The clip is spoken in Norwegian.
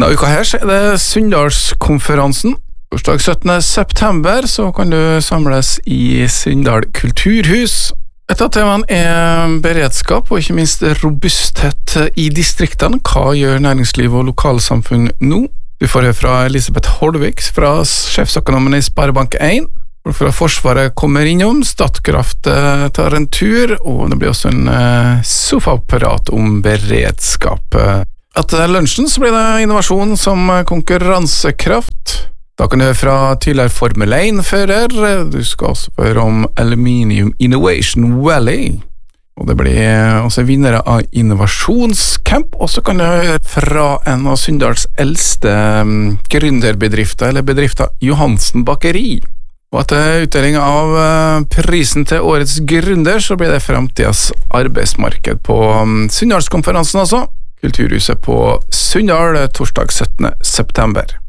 Denne uka her så det Sunndalskonferansen. Torsdag 17. september så kan du samles i Sunndal kulturhus. Et av temaene beredskap og ikke minst robusthet i distriktene. Hva gjør næringsliv og lokalsamfunn nå? Du får høre fra Elisabeth Holvik fra sjefsøkonomen i Sparebank 1. Fra Forsvaret kommer innom, Statkraft tar en tur, og det blir også en sofaapparat om beredskap. Etter lunsjen så blir det innovasjon som konkurransekraft. Da kan du høre fra tidligere Formel 1-fører, du skal også høre om Aluminium Innovation Valley. Og det blir også vinnere av innovasjonscamp, og så kan du høre fra en av Sunndals eldste gründerbedrifter, eller bedrifter Johansen Bakeri. Og etter utdeling av prisen til årets gründer, så blir det fremtidens arbeidsmarked på Sunndalskonferansen også. Kulturhuset på Sunndal, torsdag 17. september.